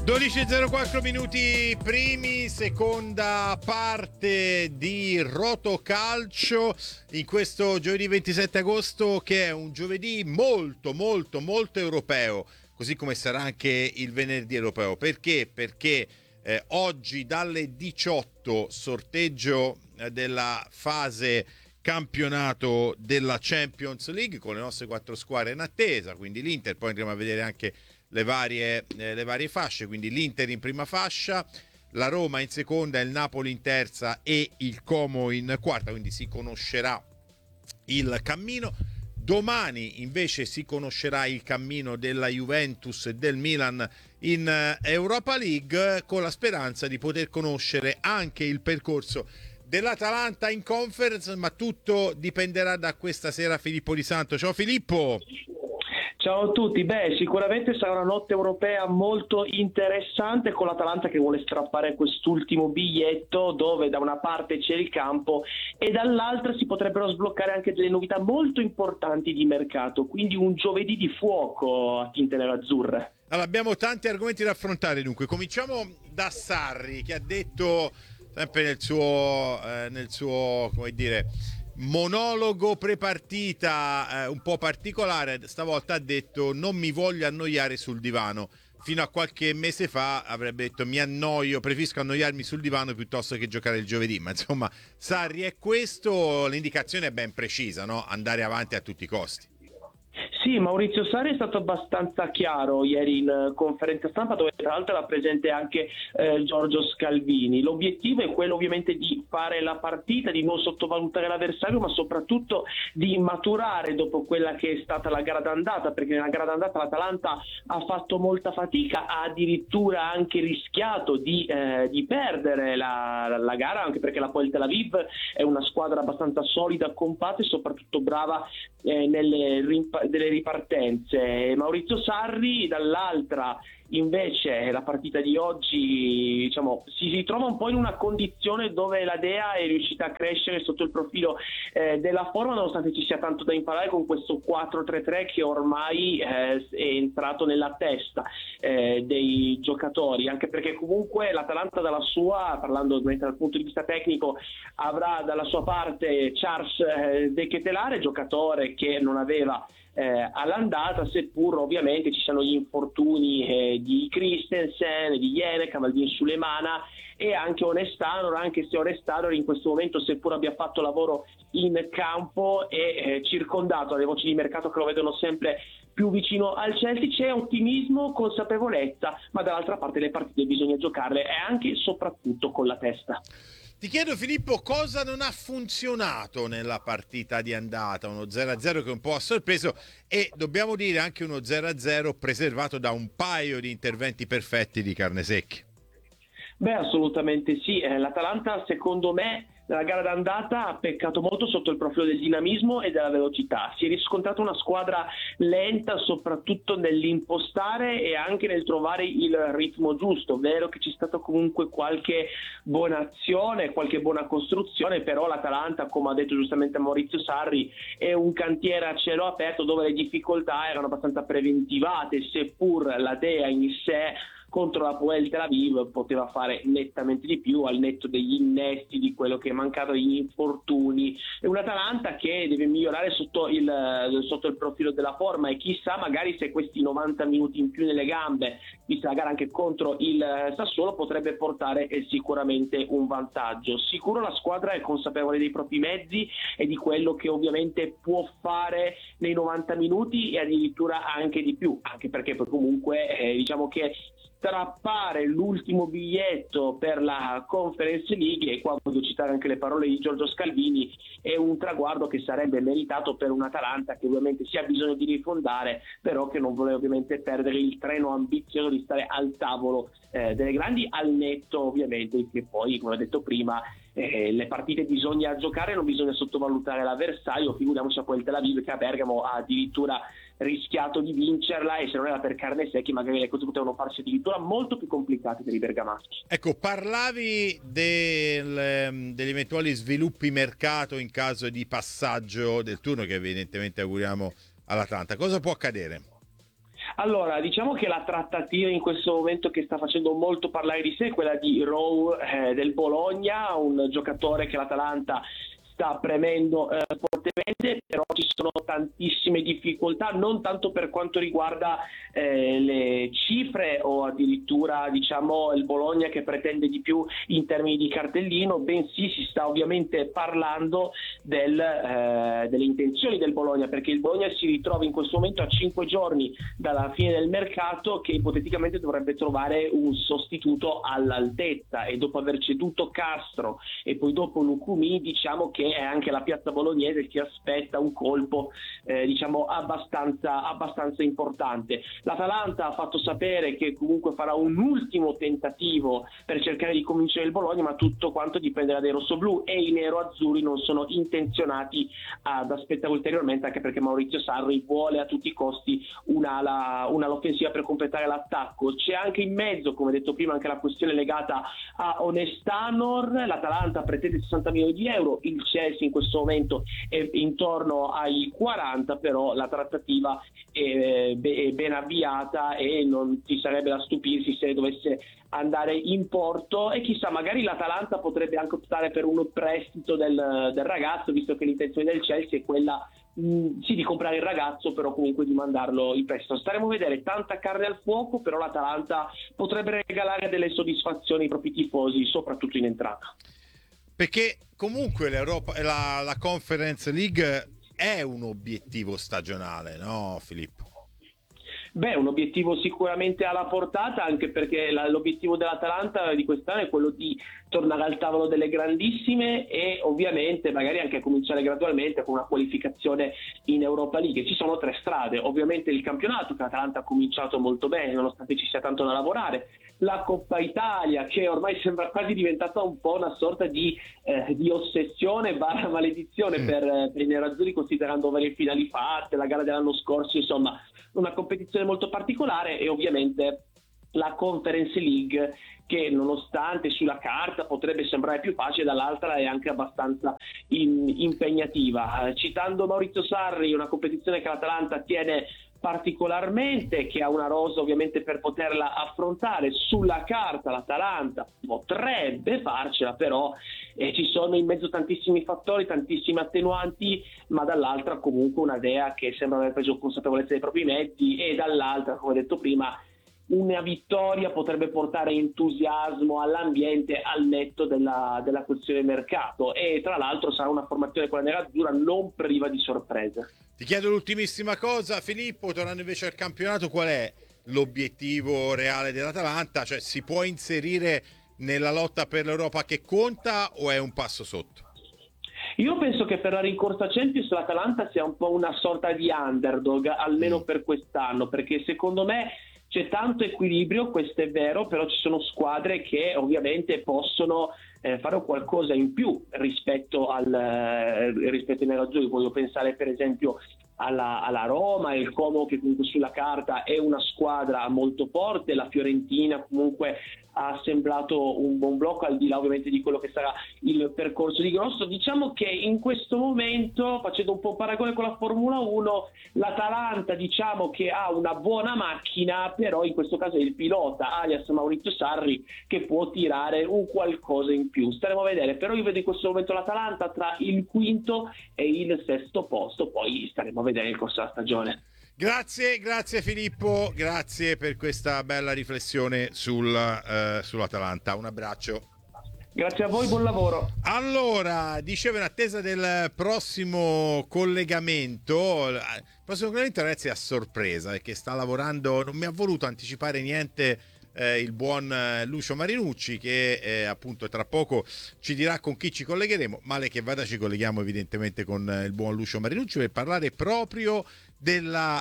12:04 minuti primi, seconda parte di Rotocalcio in questo giovedì 27 agosto, che è un giovedì molto europeo, così come sarà anche il venerdì europeo. Perché? Perché oggi dalle 18 sorteggio della fase campionato della Champions League con le nostre 4 squadre in attesa, quindi l'Inter, poi andremo a vedere anche le varie fasce, quindi l'Inter in prima fascia, la Roma in seconda, il Napoli in terza e il Como in quarta, quindi si conoscerà il cammino. Domani invece si conoscerà il cammino della Juventus e del Milan in Europa League, con la speranza di poter conoscere anche il percorso dell'Atalanta in Conference, ma tutto dipenderà da questa sera Filippo Di Santo. Ciao Filippo! Ciao a tutti, sicuramente sarà una notte europea molto interessante, con l'Atalanta che vuole strappare quest'ultimo biglietto, dove da una parte c'è il campo e dall'altra si potrebbero sbloccare anche delle novità molto importanti di mercato, quindi un giovedì di fuoco a tinte nerazzurre. Allora, abbiamo tanti argomenti da affrontare, dunque cominciamo da Sarri, che ha detto sempre nel suo come dire, monologo prepartita un po' particolare, stavolta ha detto: non mi voglio annoiare sul divano. Fino a qualche mese fa avrebbe detto: mi annoio, preferisco annoiarmi sul divano piuttosto che giocare il giovedì. Ma insomma, Sarri è questo, l'indicazione è ben precisa, no? Andare avanti a tutti i costi. Sì, Maurizio Sarri è stato abbastanza chiaro ieri in conferenza stampa, dove tra l'altro era presente anche Giorgio Scalvini. L'obiettivo è quello ovviamente di fare la partita, di non sottovalutare l'avversario, ma soprattutto di maturare dopo quella che è stata la gara d'andata, perché nella gara d'andata l'Atalanta ha fatto molta fatica, ha addirittura anche rischiato di perdere la gara, anche perché la Tel Aviv è una squadra abbastanza solida, compatta e soprattutto brava delle ripartenze. Maurizio Sarri dall'altra invece la partita di oggi, diciamo, si ritrova un po' in una condizione dove la Dea è riuscita a crescere sotto il profilo della forma, nonostante ci sia tanto da imparare con questo 4-3-3 che ormai è entrato nella testa dei giocatori, anche perché comunque l'Atalanta dalla sua, parlando ovviamente dal punto di vista tecnico, avrà dalla sua parte Charles De Ketelare, giocatore che non aveva all'andata, seppur ovviamente ci siano gli infortuni di Christensen, di Jenek, Maldin Sulemana e anche Onestanor, anche se Onestanor in questo momento, seppur abbia fatto lavoro in campo, è circondato dalle voci di mercato che lo vedono sempre più vicino al Chelsea. C'è ottimismo, consapevolezza, ma dall'altra parte le partite bisogna giocarle e anche e soprattutto con la testa. Ti chiedo Filippo, cosa non ha funzionato nella partita di andata? Uno 0-0 che un po' ha sorpreso, e dobbiamo dire anche uno 0-0 preservato da un paio di interventi perfetti di Carnesecchi. Assolutamente sì, l'Atalanta secondo me nella gara d'andata ha peccato molto sotto il profilo del dinamismo e della velocità. Si è riscontrata una squadra lenta soprattutto nell'impostare e anche nel trovare il ritmo giusto. Vero che c'è stata comunque qualche buona azione, qualche buona costruzione, però l'Atalanta, come ha detto giustamente Maurizio Sarri, è un cantiere a cielo aperto dove le difficoltà erano abbastanza preventivate, seppur la Dea in sé contro la Tel Aviv poteva fare nettamente di più, al netto degli innesti, di quello che è mancato, degli infortuni. È un Atalanta che deve migliorare sotto il profilo della forma, e chissà magari se questi 90 minuti in più nelle gambe, vista la gara anche contro il Sassuolo, potrebbe portare sicuramente un vantaggio. Sicuro la squadra è consapevole dei propri mezzi e di quello che ovviamente può fare nei 90 minuti e addirittura anche di più, anche perché poi comunque diciamo che strappare l'ultimo biglietto per la Conference League, e qua voglio citare anche le parole di Giorgio Scalvini, è un traguardo che sarebbe meritato per un Atalanta che ovviamente si ha bisogno di rifondare, però che non vuole ovviamente perdere il treno ambizioso di stare al tavolo delle grandi, al netto ovviamente che poi, come ho detto prima, le partite bisogna giocare, non bisogna sottovalutare l'avversario. Figuriamoci a Tel Aviv, che a Bergamo ha addirittura rischiato di vincerla, e se non era per Carnesecchi magari le cose potevano farsi addirittura molto più complicate per i bergamaschi. Ecco, parlavi degli eventuali sviluppi mercato in caso di passaggio del turno, che evidentemente auguriamo all'Atalanta. Cosa può accadere? Allora, diciamo che la trattativa in questo momento che sta facendo molto parlare di sé è quella di Rowe del Bologna, un giocatore che l'Atalanta sta premendo fortemente, però ci sono tantissime difficoltà, non tanto per quanto riguarda le cifre o addirittura diciamo il Bologna che pretende di più in termini di cartellino, bensì si sta ovviamente parlando delle intenzioni del Bologna, perché il Bologna si ritrova in questo momento a 5 giorni dalla fine del mercato, che ipoteticamente dovrebbe trovare un sostituto all'altezza, e dopo aver ceduto Castro e poi dopo Lucumi, diciamo che è anche la piazza bolognese che aspetta un colpo diciamo abbastanza importante. L'Atalanta ha fatto sapere che comunque farà un ultimo tentativo per cercare di convincere il Bologna, ma tutto quanto dipenderà dai rossoblù, e i nero-azzurri non sono intenzionati ad aspettare ulteriormente, anche perché Maurizio Sarri vuole a tutti i costi un'ala offensiva per completare l'attacco. C'è anche in mezzo, come detto prima, anche la questione legata a Onestanor. L'Atalanta pretende 60 milioni di euro, il Chelsea in questo momento è intorno ai 40, però la trattativa è ben avviata e non ci sarebbe da stupirsi se dovesse andare in porto, e chissà, magari l'Atalanta potrebbe anche optare per un prestito del ragazzo, visto che l'intenzione del Chelsea è quella sì di comprare il ragazzo, però comunque di mandarlo in prestito. Staremo a vedere, tanta carne al fuoco, però l'Atalanta potrebbe regalare delle soddisfazioni ai propri tifosi, soprattutto in entrata. Perché comunque la Conference League è un obiettivo stagionale, no Filippo? Beh, un obiettivo sicuramente alla portata, anche perché l'obiettivo dell'Atalanta di quest'anno è quello di tornare al tavolo delle grandissime e ovviamente magari anche cominciare gradualmente con una qualificazione in Europa League. Ci sono 3 strade, ovviamente il campionato, che l'Atalanta ha cominciato molto bene nonostante ci sia tanto da lavorare, la Coppa Italia, che ormai sembra quasi diventata un po' una sorta di ossessione barra maledizione per i nerazzurri, considerando varie finali fatte, la gara dell'anno scorso, insomma una competizione molto particolare, e ovviamente la Conference League, che nonostante sulla carta potrebbe sembrare più facile, dall'altra è anche abbastanza impegnativa. Citando Maurizio Sarri, una competizione che l'Atalanta tiene particolarmente, che ha una rosa ovviamente per poterla affrontare. Sulla carta l'Atalanta potrebbe farcela, però ci sono in mezzo tantissimi fattori, tantissime attenuanti, ma dall'altra comunque una Dea che sembra aver preso consapevolezza dei propri mezzi, e dall'altra, come detto prima, una vittoria potrebbe portare entusiasmo all'ambiente, al netto della questione mercato, e tra l'altro sarà una formazione, quella nerazzurra, non priva di sorprese. Ti chiedo l'ultimissima cosa, Filippo, tornando invece al campionato, qual è l'obiettivo reale dell'Atalanta? Cioè, si può inserire nella lotta per l'Europa che conta, o è un passo sotto? Io penso che per la rincorsa Champions l'Atalanta sia un po' una sorta di underdog, almeno per quest'anno, perché secondo me c'è tanto equilibrio, questo è vero, però ci sono squadre che ovviamente possono fare qualcosa in più rispetto ai nerazzurri. Voglio pensare per esempio alla Roma, il Como, che comunque sulla carta è una squadra molto forte, la Fiorentina comunque ha assemblato un buon blocco, al di là ovviamente di quello che sarà il percorso di Grosso. Diciamo che in questo momento, facendo un po' paragone con la Formula 1, l'Atalanta diciamo che ha una buona macchina, però in questo caso è il pilota, alias Maurizio Sarri, che può tirare un qualcosa in più. Staremo a vedere, però io vedo in questo momento l'Atalanta tra il quinto e il sesto posto, poi staremo a vedere il corso della stagione. Grazie Filippo, grazie per questa bella riflessione sull'Atalanta. Un abbraccio. Grazie a voi, buon lavoro. Allora, dicevo, in attesa del prossimo collegamento, ragazzi, è a sorpresa, perché sta lavorando, non mi ha voluto anticipare niente il buon Lucio Marinucci, che appunto tra poco ci dirà con chi ci collegheremo. Male che vada, ci colleghiamo evidentemente con il buon Lucio Marinucci per parlare proprio della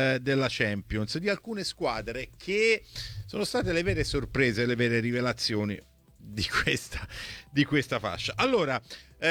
Champions, di alcune squadre che sono state le vere sorprese, le vere rivelazioni di questa fascia. Allora,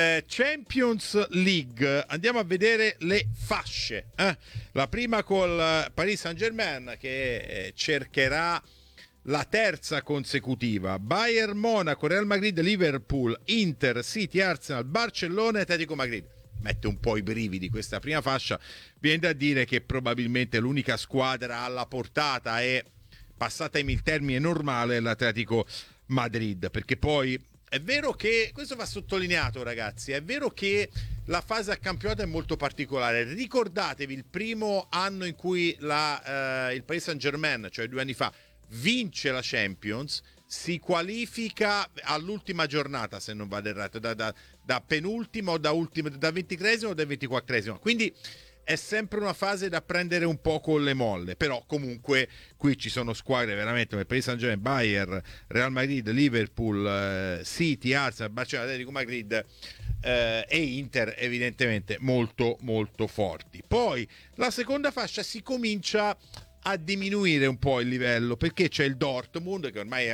Champions League, andiamo a vedere le fasce. La prima col Paris Saint-Germain, che cercherà la terza consecutiva. Bayern, Monaco, Real Madrid, Liverpool, Inter, City, Arsenal, Barcellona e Atletico Madrid. mette un po' i brividi questa prima fascia. Viene da dire che probabilmente l'unica squadra alla portata è, passatemi il termine normale, l'Atletico Madrid, perché poi è vero che, questo va sottolineato ragazzi, è vero che la fase a campionato è molto particolare. Ricordatevi il primo anno in cui il Paris Saint-Germain, cioè 2 anni fa, vince la Champions, si qualifica all'ultima giornata, se non vado errato, da penultimo o da 23esimo o da 24esimo. Quindi è sempre una fase da prendere un po' con le molle, però comunque qui ci sono squadre veramente come Paris Saint-Germain, Bayern, Real Madrid, Liverpool, City, Arsenal, Barcellona, Atletico Madrid e Inter evidentemente molto molto forti. Poi la seconda fascia si comincia a diminuire un po' il livello, perché c'è il Dortmund che ormai è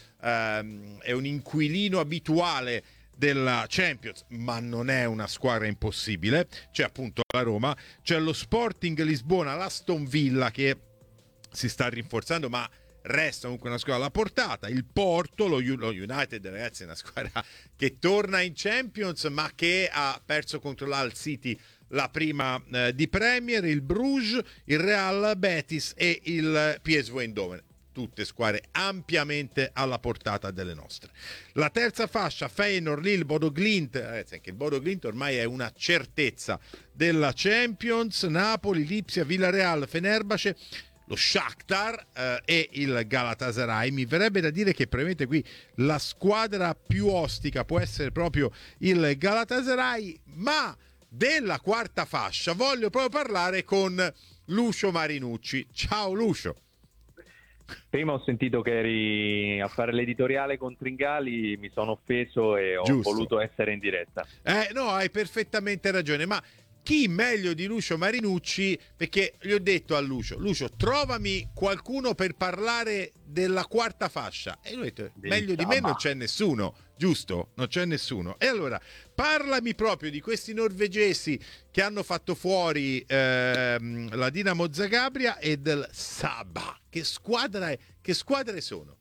un inquilino abituale della Champions, ma non è una squadra impossibile. C'è appunto la Roma, c'è lo Sporting Lisbona, l'Aston Villa che si sta rinforzando ma resta comunque una squadra alla portata, il Porto, lo United ragazzi è una squadra che torna in Champions ma che ha perso contro l'Hull City la prima di Premier, il Bruges, il Real Betis e il PSV Eindhoven. Tutte squadre ampiamente alla portata delle nostre. La terza fascia, Feyenoord, Lille, Bodo Glimt, ragazzi, anche il Bodo Glimt ormai è una certezza della Champions, Napoli, Lipsia, Villarreal, Fenerbahce, lo Shakhtar e il Galatasaray. Mi verrebbe da dire che probabilmente qui la squadra più ostica può essere proprio il Galatasaray, ma della quarta fascia voglio proprio parlare con Lucio Marinucci. Ciao Lucio. Prima ho sentito che eri a fare l'editoriale con Tringali, mi sono offeso e ho voluto essere in diretta. No, hai perfettamente ragione, ma chi meglio di Lucio Marinucci? Perché gli ho detto a Lucio, trovami qualcuno per parlare della quarta fascia. E lui ha detto, meglio di me non c'è nessuno, giusto? Non c'è nessuno. E allora, parlami proprio di questi norvegesi che hanno fatto fuori la Dinamo Zagabria e del Saba. Che squadre sono?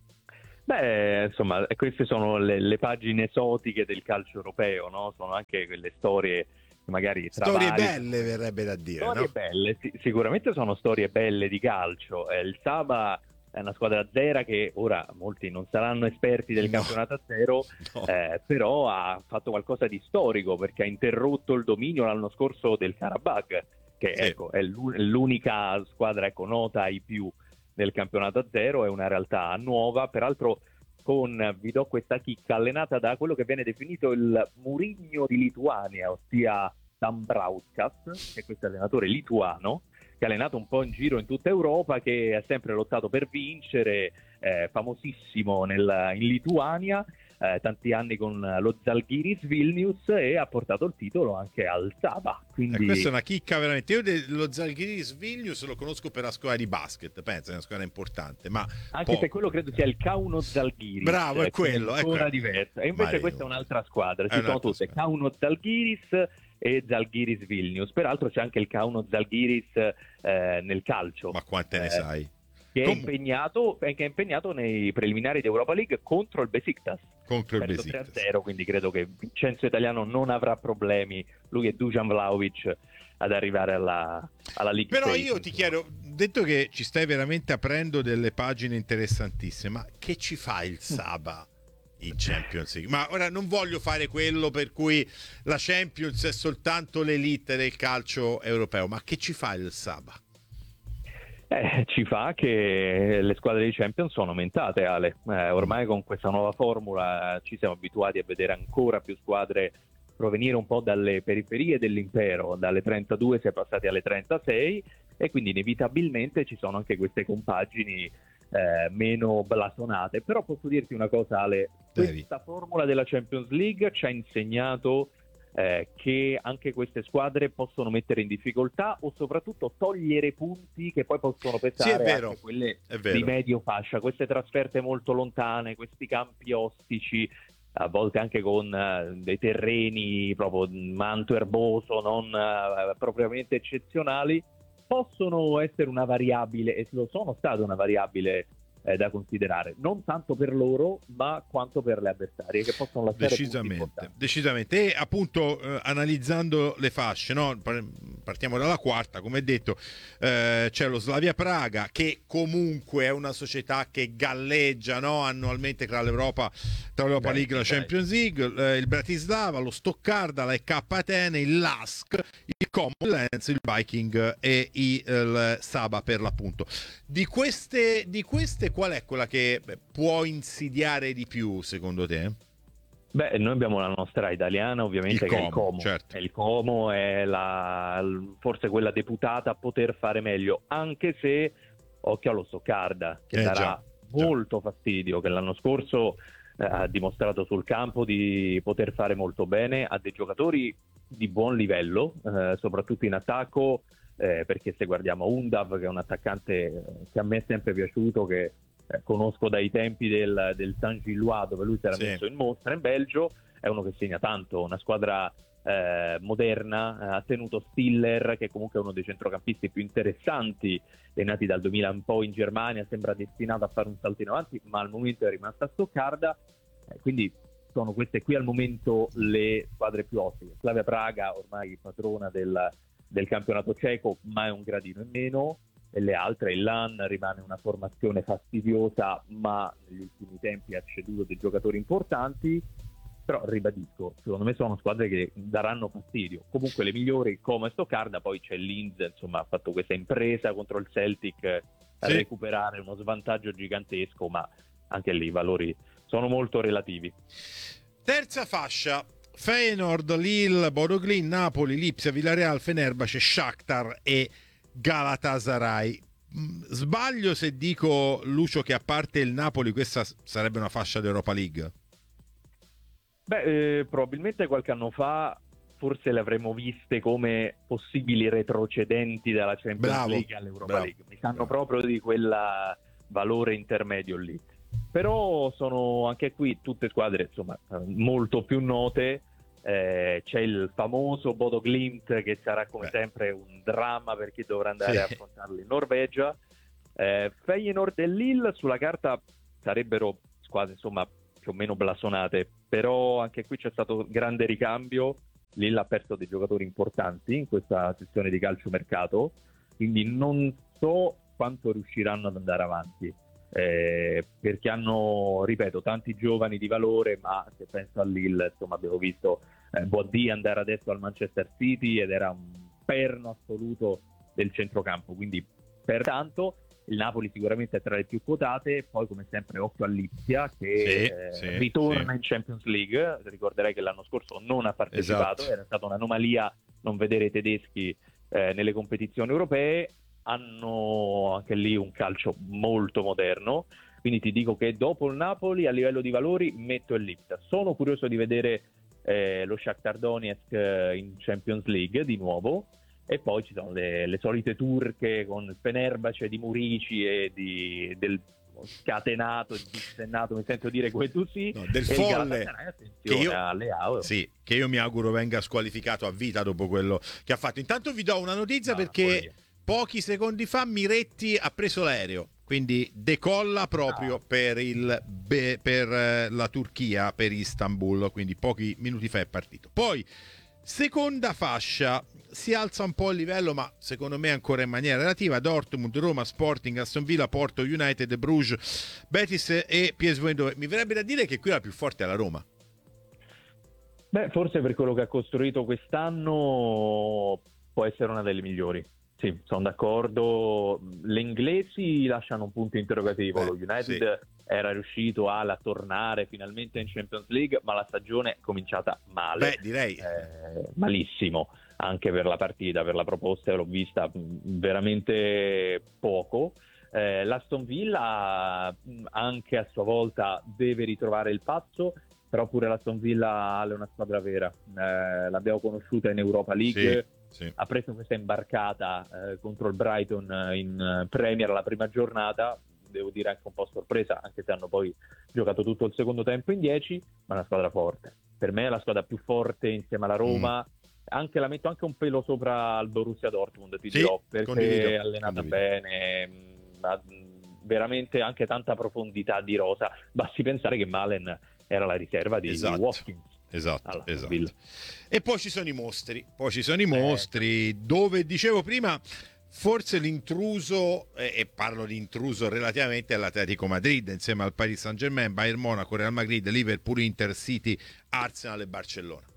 Beh, insomma, queste sono le pagine esotiche del calcio europeo, no? Sono anche quelle storie magari storie belle, verrebbe da dire, storie no? belle, sicuramente sono storie belle di calcio. Il Saba è una squadra azzera che ora molti non saranno esperti del campionato azzero, però ha fatto qualcosa di storico perché ha interrotto il dominio l'anno scorso del Karabakh, che ecco, è l'unica squadra nota ai più del campionato azzero, è una realtà nuova, peraltro vi do questa chicca, allenata da quello che viene definito il Mourinho di Lituania, ossia Dambrauskas, che è questo allenatore lituano, che ha allenato un po' in giro in tutta Europa, che ha sempre lottato per vincere, famosissimo in Lituania, tanti anni con lo Zalgiris Vilnius, e ha portato il titolo anche al Saba. Quindi questa è una chicca veramente. Io lo Zalgiris Vilnius lo conosco per la squadra di basket, penso è una squadra importante, ma anche se quello credo sia il Kauno Zalgiris. Bravo, è quello, è ancora diverso. E invece questa è un'altra squadra, ci sono tutte, Kauno Zalgiris e Zalgiris Vilnius. Peraltro c'è anche il Kauno Zalgiris nel calcio. Ma quante ne sai? Che è impegnato nei preliminari di Europa League contro il Besiktas. Contro il Besiktas 3-0, quindi credo che Vincenzo Italiano non avrà problemi, lui e Dusan Vlahovic, ad arrivare alla League. Però Stage. io ti chiedo, detto che ci stai veramente aprendo delle pagine interessantissime, ma che ci fa il Saba in Champions League? Ma ora non voglio fare quello per cui la Champions è soltanto l'elite del calcio europeo, ma che ci fa il Saba? Ci fa che le squadre di Champions sono aumentate, Ale. Ormai con questa nuova formula ci siamo abituati a vedere ancora più squadre provenire un po' dalle periferie dell'impero, dalle 32 si è passati alle 36 e quindi inevitabilmente ci sono anche queste compagini meno blasonate. Però posso dirti una cosa, Ale, questa formula della Champions League ci ha insegnato che anche queste squadre possono mettere in difficoltà o soprattutto togliere punti che poi possono pesare anche quelle di medio fascia, queste trasferte molto lontane, questi campi ostici, a volte anche con dei terreni proprio manto erboso non propriamente eccezionali, possono essere una variabile, e lo sono state una variabile da considerare, non tanto per loro ma quanto per le avversarie che possono lasciare decisamente. E appunto analizzando le fasce, no? Partiamo dalla quarta, come detto, c'è lo Slavia Praga, che comunque è una società che galleggia, no? Annualmente tra l'Europa League e la Champions League, il Bratislava, lo Stoccarda, la EK Atene, il LASK, il Como Lens, il Viking e il Saba per l'appunto. Di queste qual è quella che può insidiare di più secondo te? Beh, noi abbiamo la nostra italiana ovviamente, che è il Como. Certo. E il Como è forse quella deputata a poter fare meglio, anche se occhio allo Stoccarda, che darà molto fastidio, che l'anno scorso ha dimostrato sul campo di poter fare molto bene, ha dei giocatori di buon livello, soprattutto in attacco, perché se guardiamo Undav, che è un attaccante che a me è sempre piaciuto, che conosco dai tempi del San Gillois, dove lui si era messo in mostra in Belgio, è uno che segna tanto, una squadra moderna, ha tenuto Stiller, che comunque è uno dei centrocampisti più interessanti, è nati dal 2000 un po' in Germania, sembra destinato a fare un salto in avanti, ma al momento è rimasto a Stoccarda, quindi sono queste qui al momento le squadre più ottime. Slavia Praga ormai padrona del campionato ceco, ma è un gradino in meno, e le altre, il LAN rimane una formazione fastidiosa, ma negli ultimi tempi ha ceduto dei giocatori importanti. Però ribadisco, secondo me sono squadre che daranno fastidio. Comunque le migliori come Stoccarda, poi c'è Linz, insomma ha fatto questa impresa contro il Celtic a recuperare uno svantaggio gigantesco, ma anche lì i valori sono molto relativi. Terza fascia: Feyenoord, Lille, Bodo Glimt, Napoli, Lipsia, Villarreal, Fenerbahce, Shakhtar e Galatasaray. Sbaglio se dico, Lucio, che a parte il Napoli questa sarebbe una fascia d'Europa League? Beh, probabilmente qualche anno fa forse le avremmo viste come possibili retrocedenti dalla Champions League all'Europa League. Mi sanno proprio di quel valore intermedio lì. Però sono anche qui tutte squadre insomma molto più note. C'è il famoso Bodo Glimt, che sarà come sempre un dramma per chi dovrà andare a affrontarlo in Norvegia. Feyenoord e Lille sulla carta sarebbero squadre insomma più o meno blasonate, però anche qui c'è stato grande ricambio. Lille ha perso dei giocatori importanti in questa sessione di calciomercato, quindi non so quanto riusciranno ad andare avanti, perché hanno, ripeto, tanti giovani di valore, ma se penso a Lille, insomma, abbiamo visto Boadì andare adesso al Manchester City ed era un perno assoluto del centrocampo, quindi pertanto il Napoli sicuramente è tra le più quotate. Poi come sempre occhio a Lipsia, che ritorna in Champions League. Ricorderei che l'anno scorso non ha partecipato, era stata un'anomalia non vedere i tedeschi nelle competizioni europee. Hanno anche lì un calcio molto moderno, quindi ti dico che dopo il Napoli a livello di valori metto il Lipsia. Sono curioso di vedere lo Shakhtar Donetsk in Champions League di nuovo. E poi ci sono le solite turche con il Fenerbahce di Murici e del scatenato, dissennato, mi sento dire Guendouzi, del folle, che io mi auguro venga squalificato a vita dopo quello che ha fatto. Intanto vi do una notizia, perché pochi secondi fa Miretti ha preso l'aereo, quindi decolla proprio per la Turchia, per Istanbul, quindi pochi minuti fa è partito. Poi seconda fascia, si alza un po' il livello, ma secondo me ancora in maniera relativa: Dortmund, Roma, Sporting, Aston Villa, Porto, United, Bruges, Betis e PSV Eindhoven. Mi verrebbe da dire che qui la più forte è la Roma. Beh, forse per quello che ha costruito quest'anno può essere una delle migliori. Sì, sono d'accordo. Le inglesi lasciano un punto interrogativo. Lo United era riuscito a tornare finalmente in Champions League, ma la stagione è cominciata male. Direi malissimo, anche per la partita, per la proposta l'ho vista veramente poco. L'Aston Villa anche a sua volta deve ritrovare il passo, però pure l'Aston Villa è una squadra vera. L'abbiamo conosciuta in Europa League. Sì. Ha preso questa imbarcata contro il Brighton in Premier la prima giornata, devo dire anche un po' sorpresa, anche se hanno poi giocato tutto il secondo tempo in 10, ma è una squadra forte. Per me è la squadra più forte insieme alla Roma. La metto anche un pelo sopra al Borussia Dortmund, ti dirò, perché è allenata bene, ha veramente anche tanta profondità di rosa. Basti pensare che Malen era la riserva di Watkins. Esatto. E poi ci sono i mostri, dove dicevo prima, forse l'intruso, e parlo di intruso relativamente all'Atletico Madrid, insieme al Paris Saint-Germain, Bayern Monaco, Real Madrid, Liverpool, Inter, City, Arsenal e Barcellona.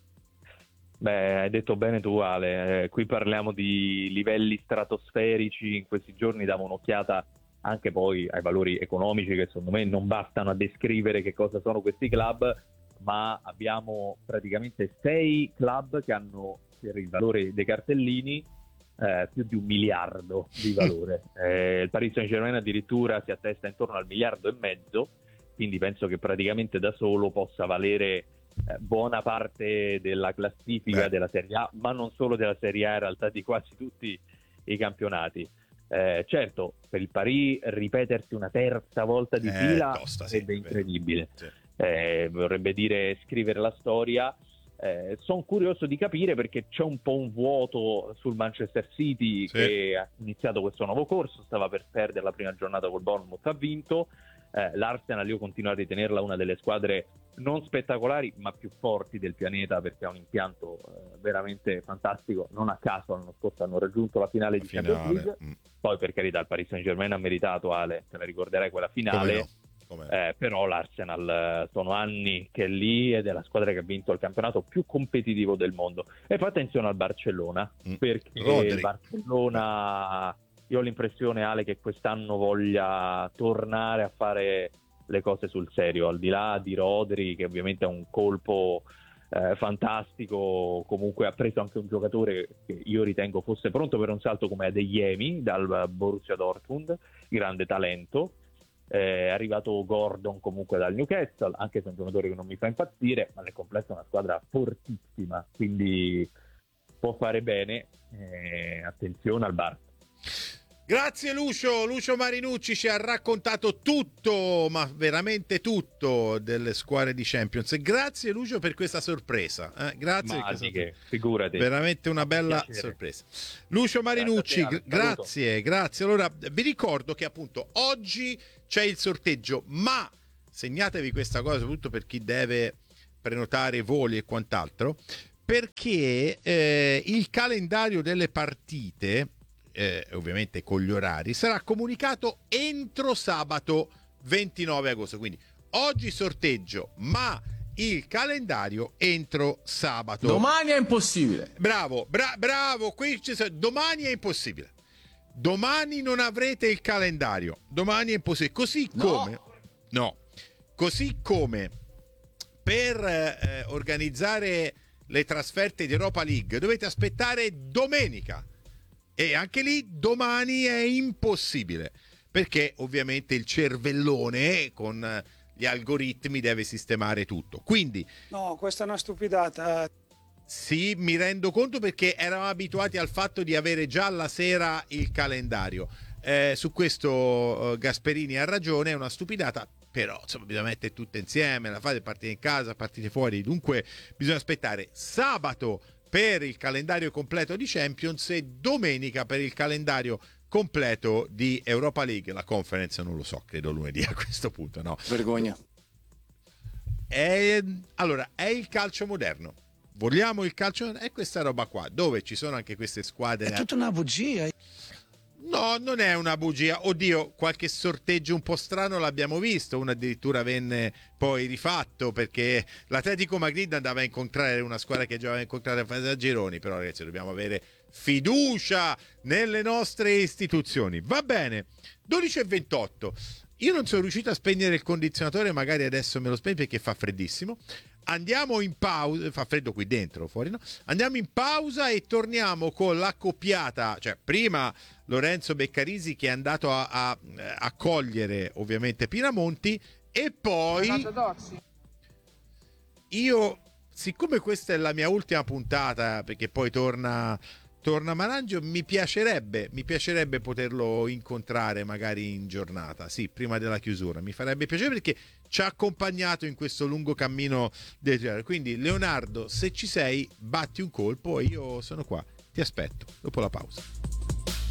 Beh, hai detto bene tu, Ale, qui parliamo di livelli stratosferici. In questi giorni davo un'occhiata anche poi ai valori economici, che secondo me non bastano a descrivere che cosa sono questi club, ma abbiamo praticamente 6 club che hanno, per il valore dei cartellini, più di 1 miliardo di valore. Il Paris Saint-Germain addirittura si attesta intorno al 1,5 miliardi, quindi penso che praticamente da solo possa valere buona parte della classifica della Serie A, ma non solo della Serie A, in realtà di quasi tutti i campionati. Certo, per il Paris ripetersi una terza volta di fila sarebbe incredibile. Sì. Vorrebbe dire scrivere la storia. Sono curioso di capire, perché c'è un po' un vuoto sul Manchester City, che ha iniziato questo nuovo corso, stava per perdere la prima giornata col Bournemouth, ha vinto. L'Arsenal io continuo a ritenerla una delle squadre non spettacolari ma più forti del pianeta, perché ha un impianto veramente fantastico. Non a caso l'anno scorso hanno raggiunto la finale di Champions League. Poi, per carità, il Paris Saint-Germain ha meritato, Ale, te la ricorderai quella finale. Però l'Arsenal sono anni che è lì, ed è la squadra che ha vinto il campionato più competitivo del mondo. E poi attenzione al Barcellona, perché il Barcellona, io ho l'impressione, Ale, che quest'anno voglia tornare a fare le cose sul serio, al di là di Rodri, che ovviamente è un colpo fantastico. Comunque ha preso anche un giocatore che io ritengo fosse pronto per un salto, come Adeyemi dal Borussia Dortmund, grande talento. È arrivato Gordon comunque dal Newcastle, anche se è un giocatore che non mi fa impazzire, ma nel complesso è una squadra fortissima, quindi può fare bene. Attenzione al Barça. Grazie Lucio Marinucci ci ha raccontato tutto, ma veramente tutto, delle squadre di Champions. Grazie Lucio per questa sorpresa, grazie, figurati, veramente una bella sorpresa. Lucio Marinucci, grazie. Allora vi ricordo che appunto oggi c'è il sorteggio, ma segnatevi questa cosa soprattutto per chi deve prenotare voli e quant'altro, perché il calendario delle partite, ovviamente con gli orari, sarà comunicato entro sabato 29 agosto. Quindi oggi sorteggio, ma il calendario entro sabato. Domani è impossibile. Bravo, qui domani è impossibile. Domani non avrete il calendario. Domani è impossibile. Così come per organizzare le trasferte di Europa League dovete aspettare domenica. E anche lì domani è impossibile, perché ovviamente il cervellone con gli algoritmi deve sistemare tutto. Quindi no, questa è una stupidata. Sì, mi rendo conto, perché eravamo abituati al fatto di avere già la sera il calendario. Su questo Gasperini ha ragione, è una stupidata, però insomma bisogna mettere tutte insieme, la fate partire in casa, partite fuori, dunque bisogna aspettare sabato per il calendario completo di Champions e domenica per il calendario completo di Europa League. La Conference non lo so, credo lunedì a questo punto, no? Vergogna. Allora, è il calcio moderno. Vogliamo il calcio? È questa roba qua, dove ci sono anche queste squadre. È tutta una bugia. No, non è una bugia. Oddio, qualche sorteggio un po' strano l'abbiamo visto. Uno addirittura venne poi rifatto, perché l'Atletico Madrid andava a incontrare una squadra che già aveva incontrato in fase a gironi. Però ragazzi, dobbiamo avere fiducia nelle nostre istituzioni. Va bene, 12:28. Io non sono riuscito a spegnere il condizionatore, magari adesso me lo spegno perché fa freddissimo. Andiamo in pausa, fa freddo qui dentro, fuori no? Andiamo in pausa e torniamo con l'accoppiata, cioè prima Lorenzo Beccarisi che è andato a cogliere ovviamente Pinamonti, e poi io, siccome questa è la mia ultima puntata, perché poi torna Marangio, mi piacerebbe poterlo incontrare magari in giornata, sì, prima della chiusura, mi farebbe piacere, perché ci ha accompagnato in questo lungo cammino del genere. Quindi Leonardo, se ci sei, batti un colpo e io sono qua, ti aspetto dopo la pausa.